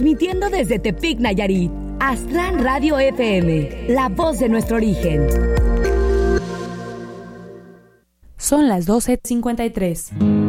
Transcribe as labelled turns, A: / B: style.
A: Transmitiendo desde Tepic, Nayarit, Aztlán Radio FM, la voz de nuestro origen.
B: Son las 12:53.